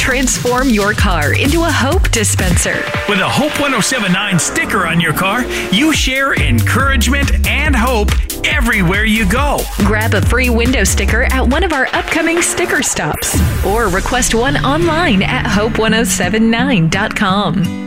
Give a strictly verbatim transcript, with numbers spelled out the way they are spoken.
transform your car into a Hope dispenser. With a Hope one oh seven point nine sticker on your car, you share encouragement and hope everywhere you go. Grab a free window sticker at one of our upcoming sticker stops or request one online at hope ten seventy-nine dot com.